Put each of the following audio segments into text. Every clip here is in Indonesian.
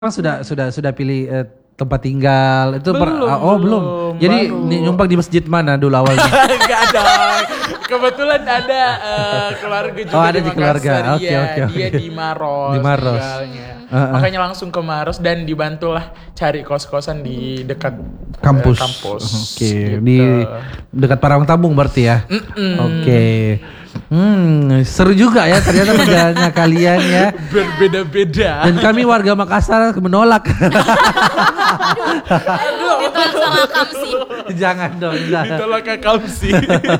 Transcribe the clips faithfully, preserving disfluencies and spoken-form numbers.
Emang sudah sudah sudah pilih uh, tempat tinggal itu per, belum, uh, oh belum. Jadi baru. nyumpang di masjid mana dulu awalnya? Enggak ada. Kebetulan ada uh, keluarga juga oh, ada di di keluarga. Makassar. Oke Ya, oke oke. dia di Maros. Di Maros. Uh, Uh-uh. Makanya langsung ke Maros dan dibantulah cari kos-kosan di dekat Kampus. Uh, kampus. Oke, Gitu. di dekat Parang Tabung berarti ya. Mm-mm. Oke. Hmm, seru juga ya ternyata perjalanannya kalian ya. Berbeda-beda. Dan kami warga Makassar menolak. Ditolak sama Kamsi. Jangan dong, jangan. Ditolak ke Kamsi.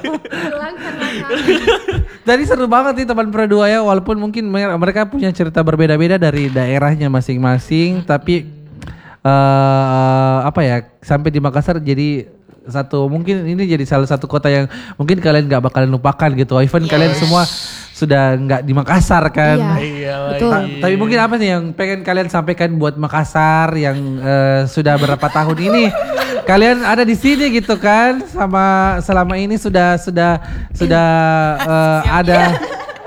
Tadi seru banget nih teman berdua ya, walaupun mungkin mereka punya cerita berbeda-beda dari daerahnya masing-masing, tapi uh, apa ya, sampai di Makassar jadi satu, mungkin ini jadi salah satu kota yang mungkin kalian nggak bakalan lupakan gitu. Even yes. Kalian semua sudah nggak di Makassar kan. Iya, betul. Ta- tapi mungkin apa nih yang pengen kalian sampaikan buat Makassar yang uh, sudah berapa tahun ini kalian ada di sini gitu kan, sama selama ini sudah sudah sudah uh, ada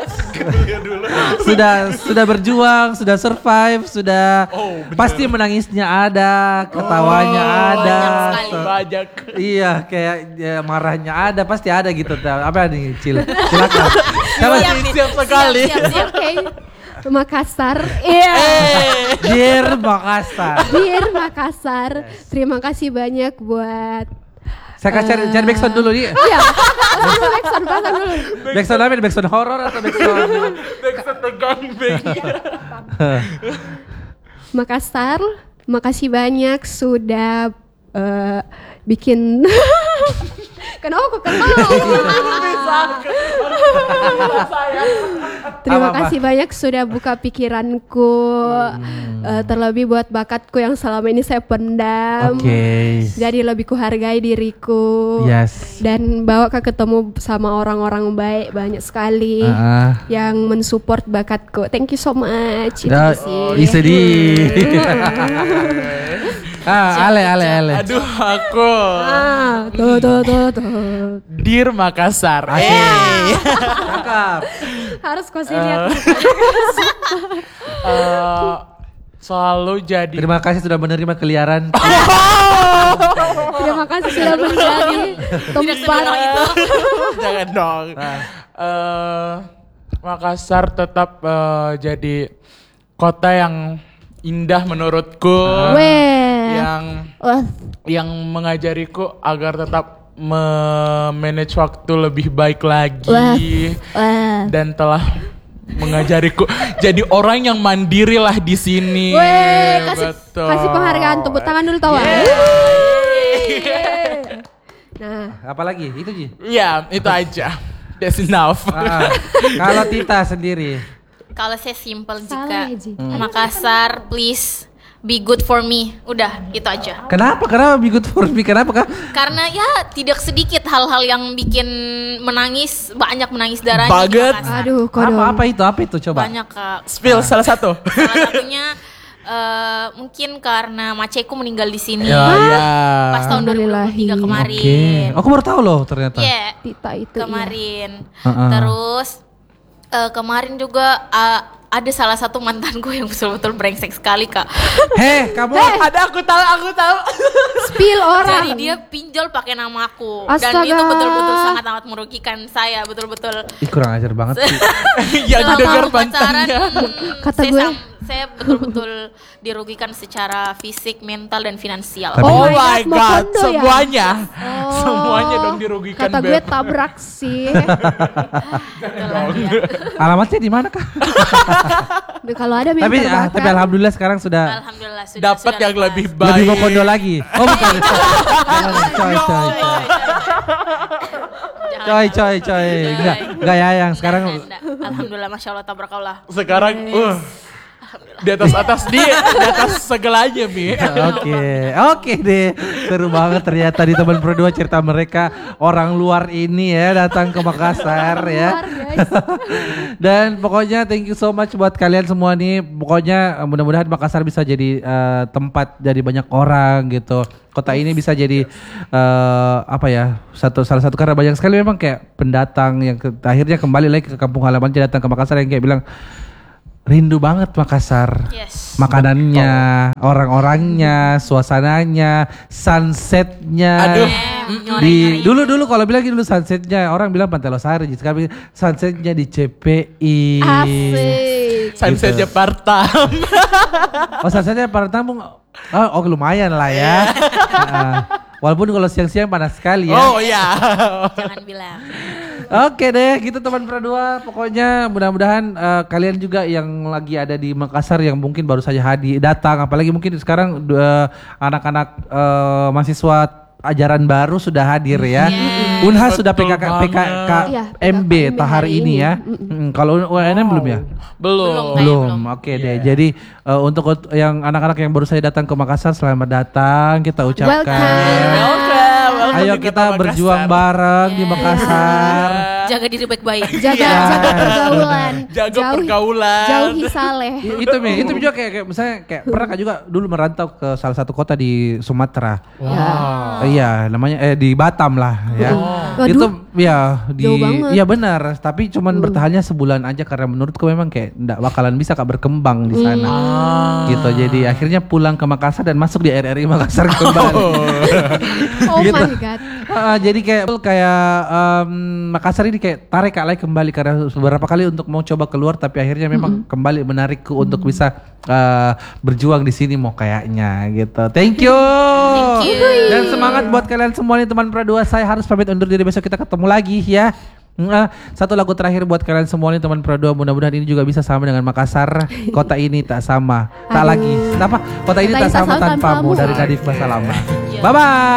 sudah sudah berjuang, sudah survive, sudah Oh, pasti menangisnya ada, ketawanya Oh, ada, banyak sekali. so- Banyak. iya kayak ya, marahnya ada, pasti ada gitu. Apa nih Cil? Silakan. Siapa? Siap, nih. Siap sekali. Siap, siap, siap. Oke, Makassar. Iya. Dear Makassar. Dear Makassar, terima kasih banyak buat. Saya akan cari cari backsound dulu nih. Iya. Pasang dulu backsound, pasang dulu. Backsound apa? Backsound horor atau backsound? Backsound tegang beng. Makassar, makasih banyak sudah eh, bikin. Kenapa kok ketawa? Terima Apa-apa? kasih banyak sudah buka pikiranku, eh, terlebih buat bakatku yang selama ini saya pendam. Oke. Jadi lebih kuhargai diriku. Yes. Dan bawa ke ketemu sama orang-orang baik banyak sekali Ah. yang mensupport bakatku. Thank you so much. Itu Dah, sih. sedih. Ah, ale ale ale. Aduh, aku. Ah, tuh tuh tuh tuh. Dear Makassar. Asik. Eh. Cakep. Harus kau sih lihat. Eh, selalu jadi Terima kasih sudah menerima keliaran. Terima kasih sudah menjadi tempat. jangan dong. Eh, Makassar tetap eh, jadi kota yang indah menurutku, Weh. yang Wah, yang mengajariku agar tetap memanage waktu lebih baik lagi, Wah. wah. dan telah mengajariku jadi orang yang mandiri lah di sini. Weh, kasih Betul. kasih penghargaan, tepuk tangan dulu tawa. Nah, Apalagi itu Ji. Iya, itu aja. That's enough. Ah, ah. Kalau Tita sendiri. Kalau saya simple Salah, juga. Ji. Makassar, please be good for me. Udah, itu aja. Kenapa? Kenapa be good for me? Kenapa kah? Karena ya tidak sedikit hal-hal yang bikin menangis, banyak menangis darahnya. di Banget. Makassar. aduh, kok Apa apa itu? Apa itu coba? Banyak Kak. Spill salah satu. Salah satunya eh, mungkin karena maceku meninggal di sini. Ya, ya. Pas tahun dua ribu dua puluh tiga Alhamdulillah. kemarin. Oke. Aku baru tahu loh ternyata. Iya. Tita itu. Kemarin. Iya. Terus eh, kemarin juga eh, ada salah satu mantanku yang betul-betul brengsek sekali Kak. Heh, kamu Ada aku tahu, aku tahu. Iya. Spill orang. Jadi dia pinjol pakai nama aku. Astaga. Dan itu betul-betul sangat amat merugikan saya, betul-betul. Ih, kurang ajar banget sih. Yang Selama didengar pacaran, mantannya. hmm, Kata saya, gue. sam- saya betul-betul dirugikan secara fisik, mental, dan finansial. Tapi- Oh my my God, mau god, kondo ya? semuanya. Oh. Semuanya dong dirugikan, Kata gue Beb. tabrak sih. Itulah dia. Alamatnya di mana kah? Duh, kalau ada yang tapi ah, tapi terbakar. alhamdulillah sekarang sudah Alhamdulillah sudah Dapat sudah yang lepas. lebih baik. lebih mau kondo lagi. Oh bukan. Jangan, coy coy coy. Jangan, Coy jangan. coy coy. Enggak enggak ya yang sekarang Nggak, nggak. Alhamdulillah, masya Allah, tabrakallah. Sekarang, uh, di atas atas dia, di atas segalanya mi. Oke, oke deh. Seru banget ternyata di teman berdua cerita mereka orang luar ini ya datang ke Makassar ya. Luar, guys. Dan pokoknya thank you so much buat kalian semua nih. Pokoknya eh, mudah-mudahan Makassar bisa jadi eh, tempat dari banyak orang gitu. Kota ini bisa jadi eh, apa ya? Satu salah satu karena banyak sekali memang kayak pendatang yang ke, akhirnya kembali lagi ke kampung halaman, datang ke Makassar yang kayak bilang rindu banget Makassar. Yes. Makanannya, orang-orangnya, suasananya, sunsetnya. Aduh. Di dulu dulu kalau bilang dulu sunsetnya orang bilang Pantai Losari, sekarang sunsetnya di C P I. Asik. Sunset Gitu. Jakarta. Oh sunsetnya para tamu, oh, oh lumayan lah ya. Nah, walaupun kalau siang-siang panas sekali ya. Oh iya. Jangan bilang. Oke deh, gitu teman Pradua. Pokoknya mudah-mudahan uh, kalian juga yang lagi ada di Makassar yang mungkin baru saja hadir datang, apalagi mungkin sekarang uh, anak-anak uh, mahasiswa ajaran baru sudah hadir ya. Yes. Unhas Betul sudah P K K P K K Iya, M B P K K M B tahar hari ini ini. ya. Mm-mm. Mm, Kalau U N M belum ya? Belum. Belum. Belum. belum. Oke deh. Jadi uh, untuk ut- yang anak-anak yang baru saja datang ke Makassar, selamat datang kita ucapkan. Welcome. Welcome. Welcome Ayo di Kota kita Makassar. berjuang bareng di Yes. Makassar. Jaga diri baik-baik. Jaga Iya. jaga pergaulan. Jaga Jauhi- pergaulan. Jauhi saleh. I- itu Mi, itu juga kayak, kayak misalnya kayak pernah kan juga dulu merantau ke salah satu kota di Sumatera. Wow. Eh, iya, namanya eh di Batam lah ya. Waduh. Itu ya di Jauh banget. iya benar, tapi cuman bertahannya sebulan aja karena menurutku memang kayak enggak bakalan bisa Kak berkembang di sana. Ah. Gitu. Jadi akhirnya pulang ke Makassar dan masuk di R R I Makassar kembali. Oh Gitu. my god. Ah, jadi kayak kayak em, Makassar ini kayak tarik Kak Lai kembali karena beberapa kali untuk mau coba keluar tapi akhirnya memang kembali menarikku untuk bisa eh, berjuang di sini mau kayaknya gitu. Thank you. Thank you. Dan semangat buat kalian semua nih teman Pradua. Saya harus pamit undur diri, besok kita ketemu lagi ya. Mm, ah, satu lagu terakhir buat kalian semua nih teman Pradua. Mudah-mudahan ini juga bisa sama dengan Makassar. Kota ini tak sama, tak Aduh. lagi. Apa? Kota ini tak sama tanpamu dari Nadif Basalama. Bye bye.